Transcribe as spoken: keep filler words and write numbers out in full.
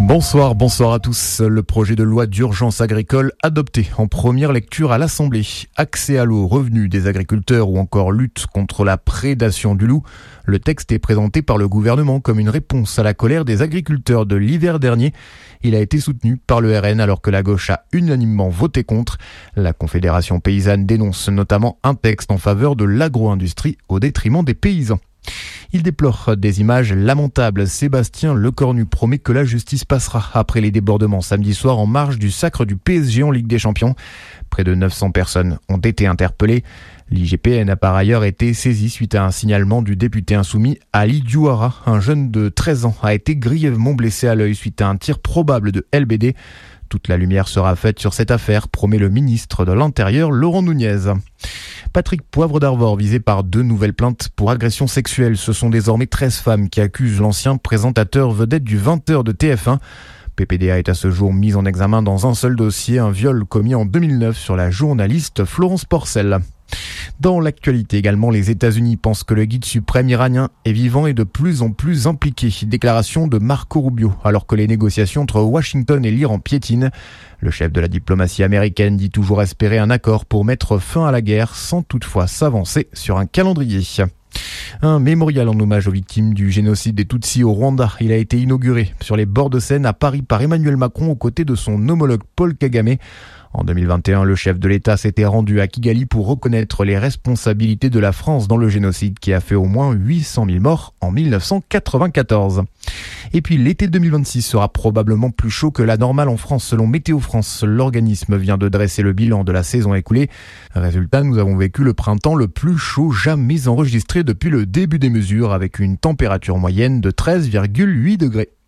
Bonsoir, bonsoir à tous. Le projet de loi d'urgence agricole adopté en première lecture à l'Assemblée. Accès à l'eau, revenus des agriculteurs ou encore lutte contre la prédation du loup. Le texte est présenté par le gouvernement comme une réponse à la colère des agriculteurs de l'hiver dernier. Il a été soutenu par le R N alors que la gauche a unanimement voté contre. La Confédération paysanne dénonce notamment un texte en faveur de l'agro-industrie au détriment des paysans. Il déplore des images lamentables. Sébastien Lecornu promet que la justice passera après les débordements samedi soir en marge du sacre du P S G en Ligue des Champions. Près de neuf cents personnes ont été interpellées. L'I G P N a par ailleurs été saisi suite à un signalement du député insoumis Ali Diouara. Un jeune de treize ans a été grièvement blessé à l'œil suite à un tir probable de L B D. Toute la lumière sera faite sur cette affaire, promet le ministre de l'Intérieur Laurent Nunez. Patrick Poivre d'Arvor visé par deux nouvelles plaintes pour agression sexuelle. Ce sont désormais treize femmes qui accusent l'ancien présentateur vedette du vingt heures de T F un. P P D A est à ce jour mis en examen dans un seul dossier, un viol commis en deux mille neuf sur la journaliste Florence Porcel. Dans l'actualité également, les États-Unis pensent que le guide suprême iranien est vivant et de plus en plus impliqué. Déclaration de Marco Rubio, alors que les négociations entre Washington et l'Iran piétinent. Le chef de la diplomatie américaine dit toujours espérer un accord pour mettre fin à la guerre, sans toutefois s'avancer sur un calendrier. Un mémorial en hommage aux victimes du génocide des Tutsis au Rwanda. Il a été inauguré sur les bords de Seine à Paris par Emmanuel Macron aux côtés de son homologue Paul Kagame. En deux mille vingt et un, le chef de l'État s'était rendu à Kigali pour reconnaître les responsabilités de la France dans le génocide qui a fait au moins huit cent mille morts en mille neuf cent quatre-vingt-quatorze. Et puis l'été deux mille vingt-six sera probablement plus chaud que la normale en France selon Météo France. L'organisme vient de dresser le bilan de la saison écoulée. Résultat, nous avons vécu le printemps le plus chaud jamais enregistré depuis le début des mesures avec une température moyenne de treize virgule huit degrés.